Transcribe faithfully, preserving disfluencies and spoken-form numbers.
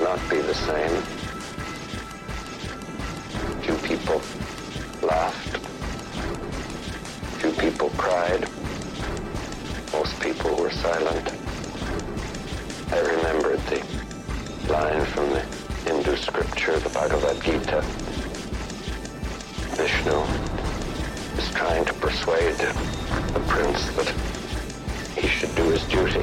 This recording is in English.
not be the same. Few people laughed. Few people cried. Most people were silent. I remembered the line from the Hindu scripture, the Bhagavad Gita. Vishnu is trying to persuade the prince that he should do his duty.